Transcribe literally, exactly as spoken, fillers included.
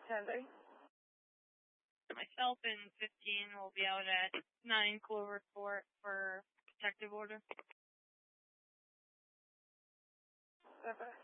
ten thirty. Myself and fifteen will be out at nine Clover Court for protective order. Okay.